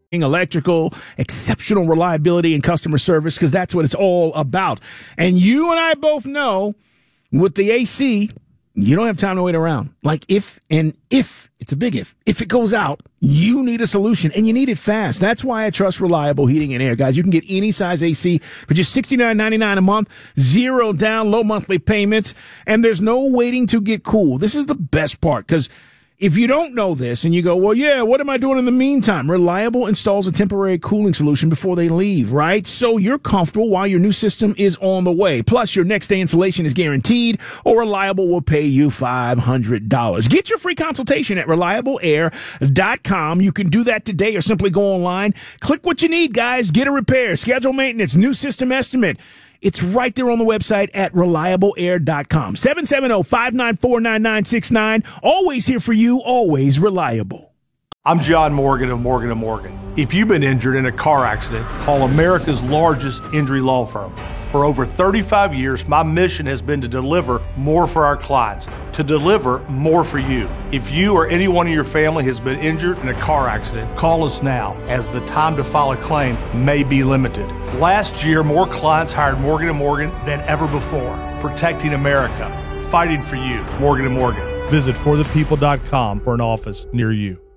electrical, exceptional reliability and customer service, because that's what it's all about. And you and I both know with the AC, you don't have time to wait around. Like if, it's a big if it goes out, you need a solution and you need it fast. That's why I trust Reliable Heating and Air, guys. You can get any size AC for just $69.99 a month, 0 down, low monthly payments, and there's no waiting to get cool. This is the best part, because if you don't know this and you go, well, yeah, what am I doing in the meantime? Reliable installs a temporary cooling solution before they leave, right? So you're comfortable while your new system is on the way. Plus, your next day installation is guaranteed, or Reliable will pay you $500. Get your free consultation at ReliableAir.com. You can do that today or simply go online. Click what you need, guys. Get a repair, schedule maintenance, new system estimate. It's right there on the website at ReliableAir.com. 770-594-9969. Always here for you, always reliable. I'm John Morgan of Morgan & Morgan. If you've been injured in a car accident, call America's largest injury law firm. For over 35 years, my mission has been to deliver more for our clients, to deliver more for you. If you or anyone in your family has been injured in a car accident, call us now, as the time to file a claim may be limited. Last year, more clients hired Morgan & Morgan than ever before, protecting America, fighting for you. Morgan & Morgan. Visit forthepeople.com for an office near you.